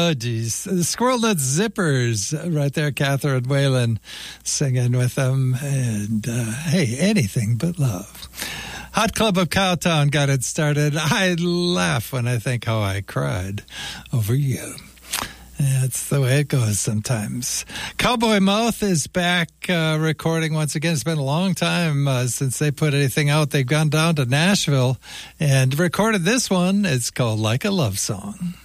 Oh, geez. The Squirrel Nut Zippers right there, Catherine Whalen singing with them. And, hey, anything but love. Hot Club of Cowtown got it started. I laugh when I think how I cried over you. That's the way it goes sometimes. Cowboy Mouth is back recording once again. It's been a long time since they put anything out. They've gone down to Nashville and recorded this one. It's called Like a Love Song.